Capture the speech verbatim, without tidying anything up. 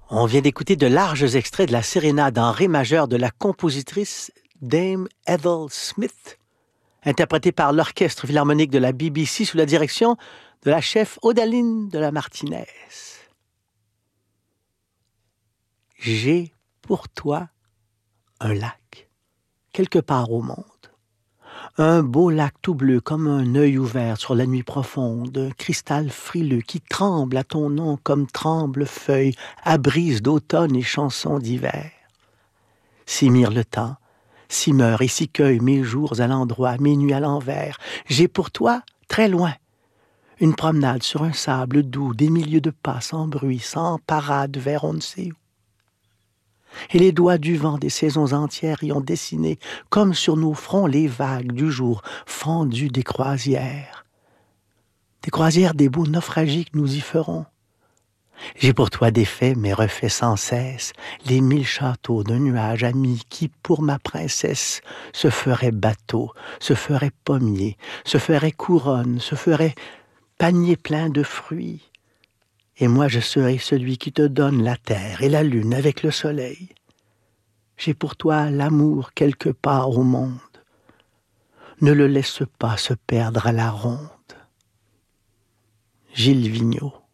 On vient d'écouter de larges extraits de la sérénade en ré majeur de la compositrice Dame Ethel Smith, interprétée par l'Orchestre philharmonique de la B B C sous la direction de la chef Odaline de la Martinez. J'ai pour toi un lac, quelque part au monde. Un beau lac tout bleu comme un œil ouvert sur la nuit profonde, un cristal frileux qui tremble à ton nom comme tremble feuille à brise d'automne et chansons d'hiver. Si mire le temps, si meurt et si cueille mes jours à l'endroit, mes nuits à l'envers, j'ai pour toi, très loin, une promenade sur un sable doux, des milieux de pas sans bruit, sans parade vers on ne sait où. Et les doigts du vent des saisons entières y ont dessiné, comme sur nos fronts, les vagues du jour fendues des croisières. Des croisières des beaux naufragies que nous y ferons. J'ai pour toi défait, mais refait sans cesse, les mille châteaux d'un nuage ami qui, pour ma princesse, se ferait bateau, se ferait pommier, se ferait couronne, se ferait panier plein de fruits. Et moi je serai celui qui te donne la terre et la lune avec le soleil. J'ai pour toi l'amour quelque part au monde. Ne le laisse pas se perdre à la ronde. Gilles Vigneault.